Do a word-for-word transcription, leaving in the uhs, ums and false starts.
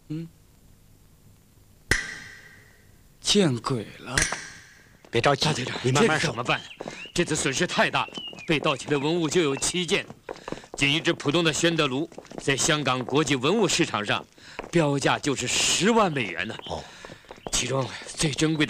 嗯，见鬼了！ 别着急， 大队长， 你慢慢说。 这怎么办？这次损失太大了，被盗窃的文物就有七件，仅一只普通的宣德炉，在香港国际文物市场上标价就是十万美元呢。哦，其中最珍贵的。